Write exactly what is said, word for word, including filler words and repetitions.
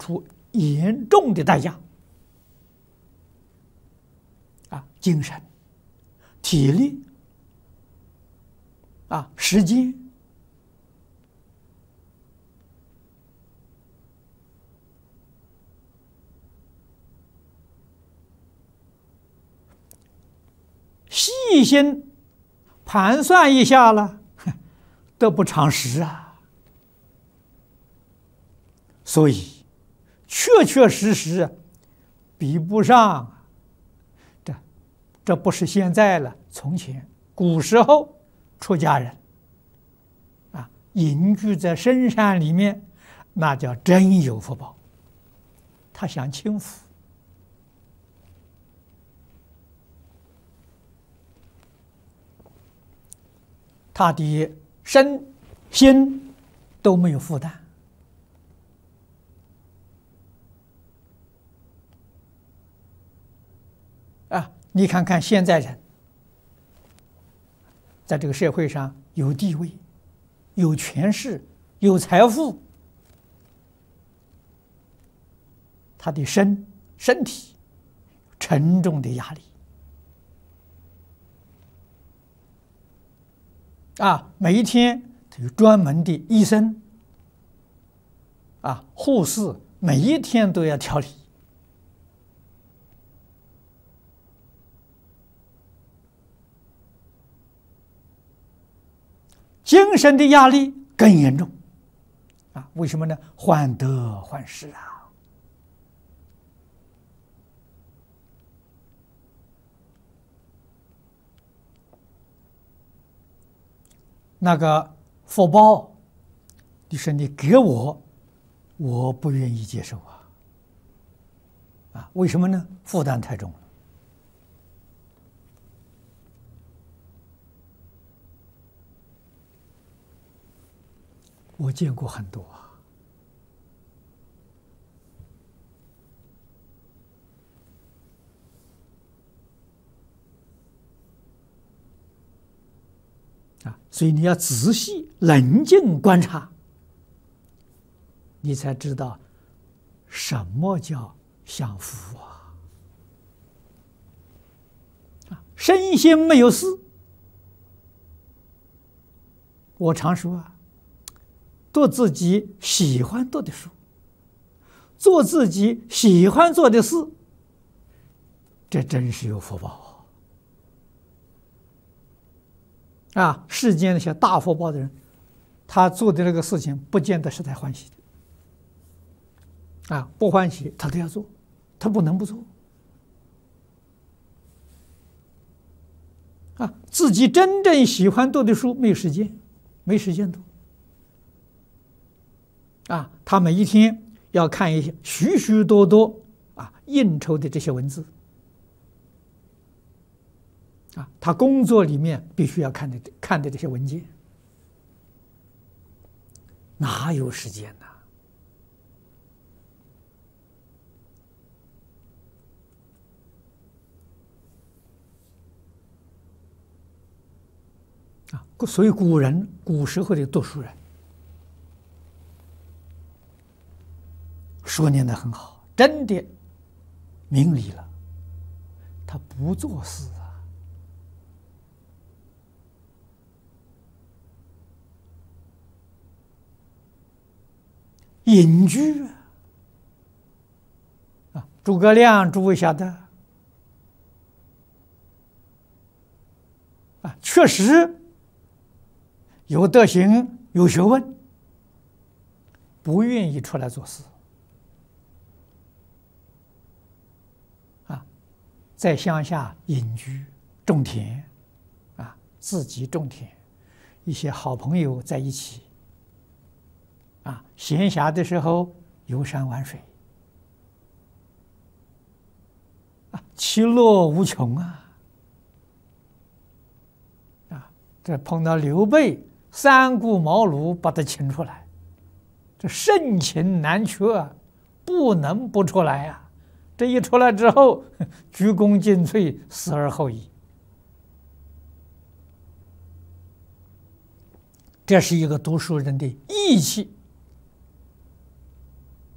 出严重的代价啊，精神、体力啊、时间。细心盘算一下了，得不偿失啊！所以，确确实实比不上这，这不是现在了，从前古时候出家人啊，隐居在深山里面，那叫真有福报。他享清福。他的身心都没有负担啊！你看看现在人，在这个社会上有地位、有权势、有财富，他的身身体沉重的压力。啊，每一天有专门的医生、啊护士，每一天都要调理。精神的压力更严重，啊，为什么呢？患得患失啊！那个福报，你说你给我，我不愿意接受啊！啊，为什么呢？负担太重了。我见过很多啊。啊，所以你要仔细冷静观察，你才知道什么叫享福啊！啊，身心没有事，我常说啊，读自己喜欢读的书，做自己喜欢做的事，这真是有福报。啊，世间那些大福报的人，他做的这个事情，不见得是他欢喜的。啊，不欢喜他都要做，他不能不做。啊，自己真正喜欢读的书，没有时间，没时间读。啊，他每一天要看一些许许多多啊应酬的这些文字。啊，他工作里面必须要看的看的这些文件，哪有时间呢？啊，所以古人古时候的读书人说念得很好，真的明理了，他不做事啊。隐居啊，诸葛亮诸位晓得啊，确实有德行有学问，不愿意出来做事啊，在乡下隐居种田啊，自己种田，一些好朋友在一起。啊，闲暇的时候游山玩水，啊，其乐无穷啊！啊，这碰到刘备三顾茅庐把他请出来，这盛情难却啊，不能不出来啊！这一出来之后，鞠躬尽瘁，死而后已。这是一个读书人的义气。